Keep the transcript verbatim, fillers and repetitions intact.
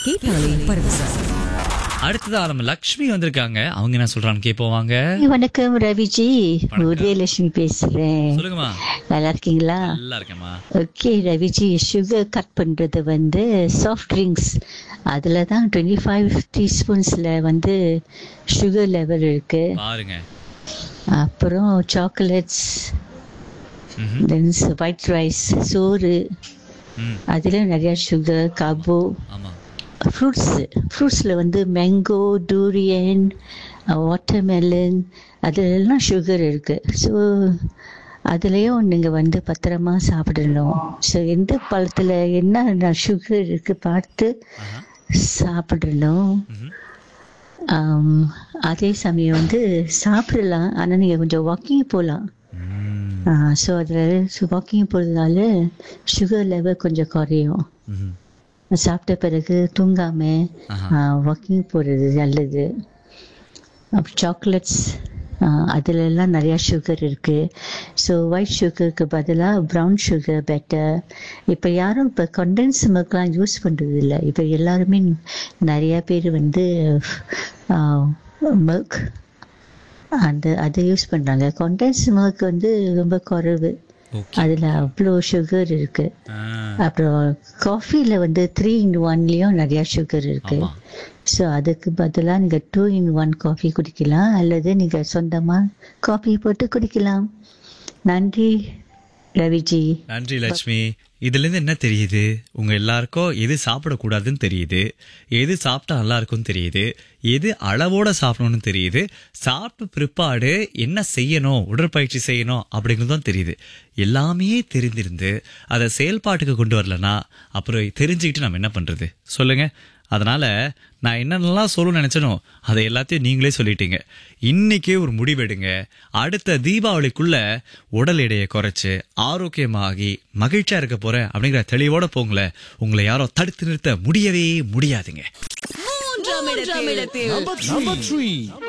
கேட்டாலே பரவசம். அடுத்ததா நம்ம லக்ஷ்மி வந்திருக்காங்க. அவங்க என்ன சொல்றான்னு கேட்போவாங்க. வணக்கம் ரவிஜி, உதயலட்சுமி பேசுறேன். சொல்லுங்கம்மா. நல்லா இருக்கீங்களா? நல்லா இருக்கேம்மா. ஓகே ரவிஜி, சுகர் கட் பண்றது வந்து சாஃப்ட் ட்ரிங்க்ஸ் அதுல தான் டுவெண்ட்டி ஃபைவ் டீஸ்பூன்ஸ்ல வந்து சுகர் லெவல் இருக்கு. பாருங்க. அப்புறம் சாக்லேட்ஸ், தென் ஒயிட் ரைஸ், சோறு, அதுல நிறைய சுகர், கார்போ. ஆமா. ஃப்ரூட்ஸ் ஃப்ரூட்ஸில் வந்து மேங்கோ, டூரியன், வாட்டர்மெலன் அதுலெல்லாம் சுகர் இருக்குது. ஸோ அதுலேயும் நீங்கள் வந்து பத்திரமா சாப்பிடணும். ஸோ எந்த பழத்தில் என்ன சுகர் இருக்குது பார்த்து சாப்பிடணும். அதே சமயம் வந்து சாப்பிடலாம், ஆனால் நீங்கள் கொஞ்சம் வாக்கிங் போகலாம். ஸோ அதில் வாக்கிங் போகிறதுனால சுகர் லெவல் கொஞ்சம் குறையும். சாப்பிட்ட பிறகு தூங்காம வாக்கிங் போகிறது நல்லது. அப்புறம் சாக்லேட்ஸ் அதுலெல்லாம் நிறையா சுகர் இருக்குது. ஸோ ஒயிட் சுகருக்கு பதிலாக ப்ரௌன் சுகர் பெட்டர். இப்போ யாரும் இப்போ கண்டென்ஸ் மில்க்லாம் யூஸ் பண்ணுறது இல்லை. இப்போ எல்லாருமே நிறையா பேர் வந்து மில்க் அந்த அதை யூஸ் பண்ணுறாங்க. கண்டென்ஸ் மில்க் வந்து ரொம்ப குறைவு, அதில் அவ்வளோ சுகர் இருக்கு. அப்புறம் காஃபியில் வந்து த்ரீ இன் ஒன்லேயும் நிறையா சுகர் இருக்கு. ஸோ அதுக்கு பதிலாக நீங்கள் டூ இன் ஒன் காஃபி குடிக்கலாம், அல்லது நீங்கள் சொந்தமாக காஃபி போட்டு குடிக்கலாம். நன்றி ரவிஜி. நன்றி லட்சுமி. இதுல இருந்து என்ன தெரியுது? உங்க எல்லாருக்கும் எது சாப்பிடக்கூடாதுன்னு தெரியுது, எது சாப்பிட்டா நல்லா இருக்கும்னு தெரியுது, எது அளவோட சாப்பிடணும்னு தெரியுது, சாப்பிட்ட பிற்பாடு என்ன செய்யணும், உடற்பயிற்சி செய்யணும் அப்படிங்கிறதும் தெரியுது. எல்லாமே தெரிந்திருந்து அதை செயல்பாட்டுக்கு கொண்டு வரலன்னா அப்புறம் தெரிஞ்சுக்கிட்டு நம்ம என்ன பண்றது சொல்லுங்க. அதனால நான் என்னென்னலாம் சொல்லணும்னு நினைச்சனோ அதை எல்லாத்தையும் நீங்களே சொல்லிட்டீங்க. இன்னைக்கே ஒரு முடிவெடுங்க. அடுத்த தீபாவளிக்குள்ள உடல் எடையை குறைச்சு ஆரோக்கியமாகி மகிழ்ச்சியா இருக்க போறேன் அப்படிங்கிற தெளிவோட போங்களேன். உங்களை யாரோ தடுத்து நிறுத்த முடியவே முடியாதுங்க. மூன்றாம் இடத்தில்